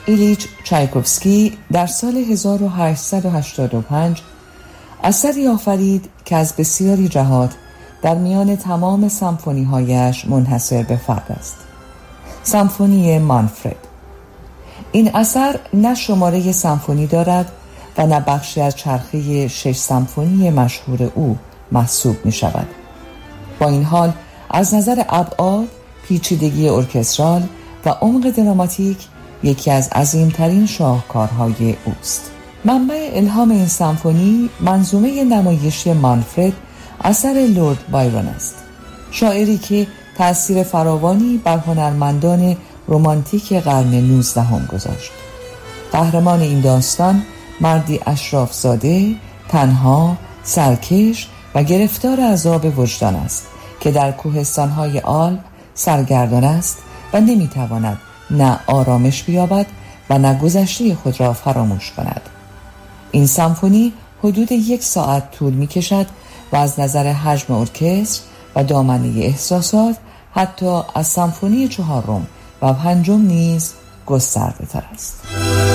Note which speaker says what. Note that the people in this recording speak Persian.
Speaker 1: ایلیچ چایکوفسکی در سال 1885 اثری آفرید که از بسیاری جهات در میان تمام سمفونی‌هایش منحصر به فرد است. سمفونی مانفرد. این اثر نه شماره سمفونی دارد و نه بخشی از چرخه 6 سمفونی مشهور او محسوب می شود. با این حال از نظر ابعاد، پیچیدگی ارکسترال و عمق دراماتیک یکی از عظیمترین شاهکارهای اوست. منبع الهام این سمفونی منظومه نمایشی مانفرد اثر لرد بایرون است، شاعری که تأثیر فراوانی بر هنرمندان رمانتیک قرن 19 گذاشت. قهرمان این داستان مردی اشراف زاده، تنها، سرکش و گرفتار عذاب وجدان است که در کوهستان‌های آلپ سرگردان است و نمی‌تواند نه آرامش بیابد و نه گذشته خود را فراموش کند. این سمفونی حدود 1 ساعت طول می‌کشد و از نظر حجم ارکستر و دامنه احساسات حتی از سمفونی 4 و 5 نیز گسترده تر است.